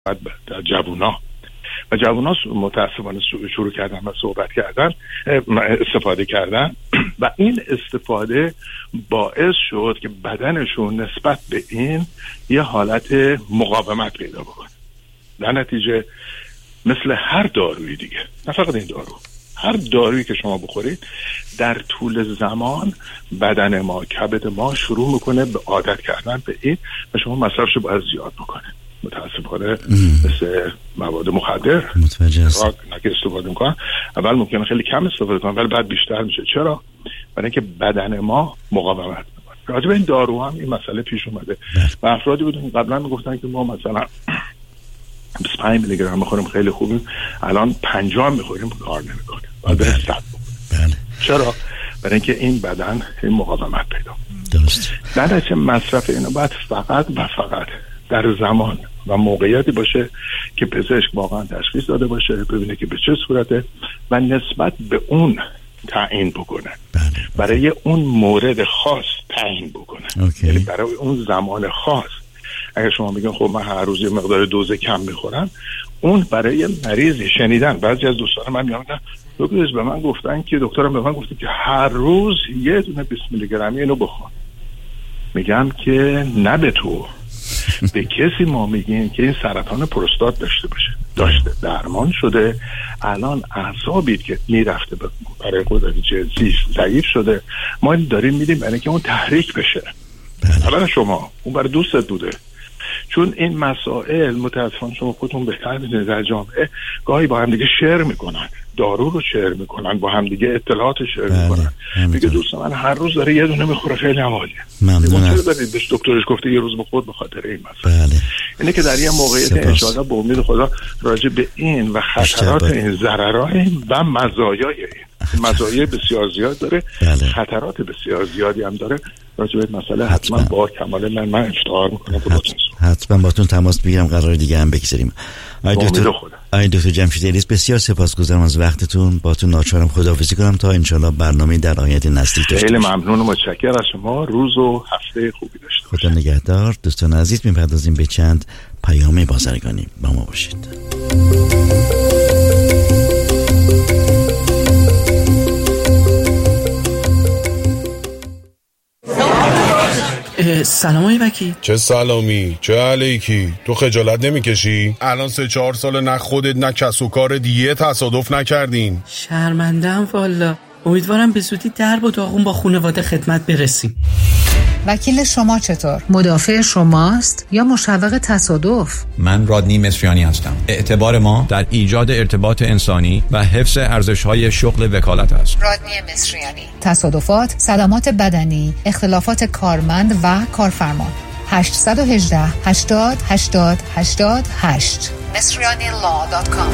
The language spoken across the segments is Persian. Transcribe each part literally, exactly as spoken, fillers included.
در جوونا و جوونا متاسفانه شروع کردن و صحبت کردن، استفاده کردن و این استفاده باعث شد که بدنشون نسبت به این یه حالت مقاومت پیدا بکنه. در نتیجه مثل هر دارویی دیگه، نه فقط این دارو، هر دارویی که شما بخورید در طول زمان بدن ما، کبد ما شروع میکنه به عادت کردن به این و شما مصرفش رو باید زیاد بکنه. متاسفانه مثل مواد مخدر نه که استفاده میکنن، اول ممکنه خیلی کم استفاده کنن ولی بعد بیشتر میشه. چرا؟ برای اینکه بدن ما مقاومت میکنه. راجع به این دارو هم این مسئله پیش اومده و افرادی بودن قبلا میگفتن که ما مثلا بیست و پنج میلی گرم میخوریم خیلی خوبیم، الان پنجاه میخوریم کار نمیکنه، باید به صد بخوریم. چرا؟ برای اینکه این بدن این مقاومت پیدا درست. در نتیجه مصرف اینو باید فقط و فقط در زمان و موقعیتی باشه که پزشک واقعا تشخیص داده باشه، ببینه که به چه صورته و نسبت به اون تعیین بکنه. بله. برای اون مورد خاص تعیین بکنه. اوکی. یعنی برای اون زمان خاص. اگر شما بگین خب من هر روز یه مقدار دوز کم میخورم، اون برای مریضی شنیدن. بعضی از دوستان من میگن دکتر به من گفتن که دکترم به من گفته که هر روز یه دونه بیست میلی گرمی اینو بخور. میگم که نه به تو، به کسی ما میگیم که این سرطان پروستات داشته باشه، داشته، درمان شده، الان اعصابی که میرفته برای قدرت جنسی ضعیف شده، ما داریم میدیم برای که اون تحریک بشه. برای شما اون برای دوستت بوده. چون این مسائل متاسفانه شما خودتون بهتر میدونید در جامعه گاهی با هم دیگه شیر میکنن، دارو رو شیر میکنن، با هم دیگه اطلاعات شیر میکنن. میگه دوست من هر روز داره یه دونه میخوره، خیلی عالیه. ممنونم. چرا دارید بهش دکترش گفته یه روز بخور به خاطر این مسئله؟ بله. اینه که در یه موقعیت ان شاء الله به امید خدا راجع به این و خطرات این، ضررهای و مزایای این، مزایای بسیار زیاد داره، بله. خطرات بسیار زیادی هم داره. راجع به مسئله حتما, حتما با کمال من من افتخار میکنم که باتون حتما باتون تماس بگیرم، قرار دیگه هم بگذاریم. آقای دکتر آقای دکتر جمشید الیاس بسیار سپاسگزارم از وقتتون. باتون ناچارم خداحافظی کنم تا انشالله برنامه در آینده نزدیک داشته خیلی باشیم. ممنون و متشکرم از شما. روز و هفته خوبی داشته باشید. خدا نگهدار. دوستان عزیز میپردازیم به چند پیام بازرگانی. با ما باشید. سلام آقای وکیل. چه سلامی، چه علیکی؟ تو خجالت نمیکشی؟ الان سه چهار سال نه خودت نه کس و کار دیگه تصادف نکردین. شرمنده‌ام والا. امیدوارم به زودی درب و داغون با خانواده خدمت برسیم. وکیل شما چطور؟ مدافع شماست یا مشوق تصادف؟ من رادنی مصریانی هستم. اعتبار ما در ایجاد ارتباط انسانی و حفظ ارزش‌های شغل وکالت است. رادنی مصریانی. تصادفات، صدمات بدنی، اختلافات کارمند و کارفرما. هشت یک هشت هشتاد هشتاد هشتاد هشت مصریانی لا دات کام.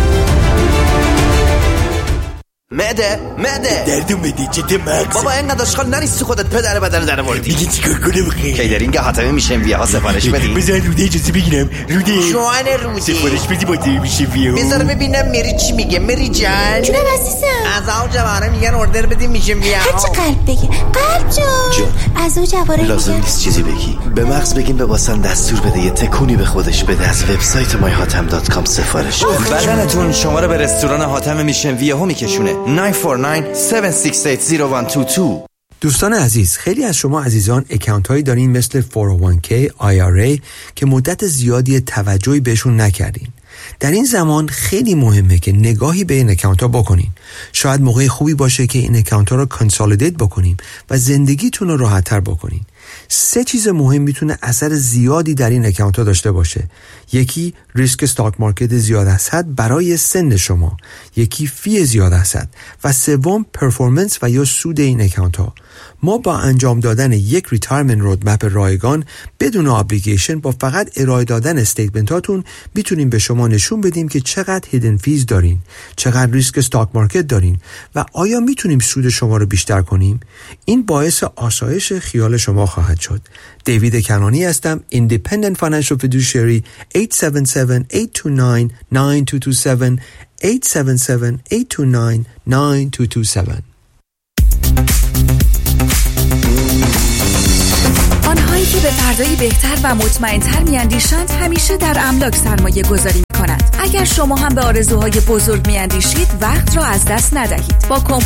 معده معده دردم بده چته مغز بابا اینقدر اشغال نریستی خودت پدر بدن در آوردی. میگی چیکار کنم خیلی کیدرینگ حاتمی میشه ویها سفارش بدی. بذار روده اجازه بگیرم. روده جوان روده سفارش بدی با دیر میشه ویها. بذار ببینم میری چی میگه. میری جان جونم عزیزم. از اون جواره میگن اوردر بدیم میشه ویها. هرچی قلب بگی قلب جان جان از اون جواره لازم نیست چیزی بگی. به مغز بگیم به واسن دستور بده یه تکونی به خودش بده. از وبسایت مای هاتم دات کام سفارش بده. بدنتون شما رو به رستوران حاتم میشن ویها میکشونه. نه چهار نه هفت شش هشت صفر یک دو دو. دوستان عزیز، خیلی از شما عزیزان اکانت هایی دارین مثل فور او وان کی، آی آر ای که مدت زیادی توجهی بهشون نکردین. در این زمان خیلی مهمه که نگاهی به این اکانت ها بکنین. شاید موقع خوبی باشه که این اکانت ها رو کانسالیدیت بکنیم و زندگیتون رو راحت تر بکنین. سه چیز مهم میتونه اثر زیادی در این اکانت ها داشته باشه. یکی ریسک استاک مارکت زیاد از حد برای سن شما، یکی فی زیاد از حد و سوم پرفورمنس و یا سود این اکانت ها. ما با انجام دادن یک ریتایرمنت رودمپ رایگان بدون ابلیگیشن با فقط ارائه دادن استیتمنت هاتون میتونیم به شما نشون بدیم که چقدر هیدن فیز دارین، چقدر ریسک استاک مارکت دارین و آیا میتونیم سود شما رو بیشتر کنیم. این باعث آسایش خیال شما خواهد شد. دیوید کنانی هستم، Independent Financial Fiduciary. هشت هفت هفت، هشت دو نه، نه دو دو هفت هشت هفت هفت، هشت دو نه، نه دو دو هفت. آنهایی که به فردایی بهتر و مطمئن‌تر می‌اندیشند همیشه در املاک سرمایه گذاری می‌کنند. اگر شما هم به آرزوهای بزرگ می‌اندیشید وقت را از دست ندهید. با